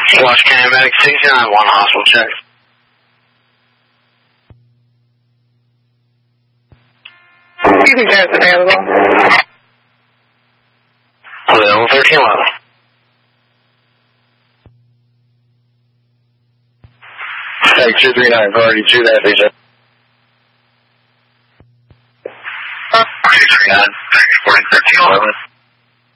Watch County Medic 691, hospital check. Evening Pass available. Available 1311. Tag 239, priority 2, that is it. 239, 1311.